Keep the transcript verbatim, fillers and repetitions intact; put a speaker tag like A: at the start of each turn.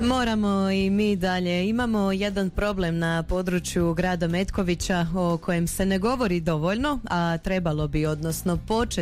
A: Moramo i mi dalje. Imamo jedan problem na području grada Metkovića o kojem se ne govori dovoljno, a trebalo bi, odnosno početi